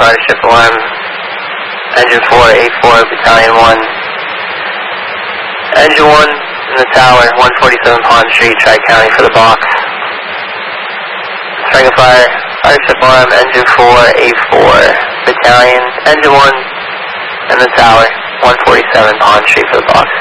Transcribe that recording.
fire shift alarm, engine 4, A4, battalion 1. Engine 1 in the tower, 147 Pond Street, Tri-County for the box. Strike of fire, fire shift alarm, engine 4, A4, battalion, engine 1 in the tower, 147 Pond Street for the box.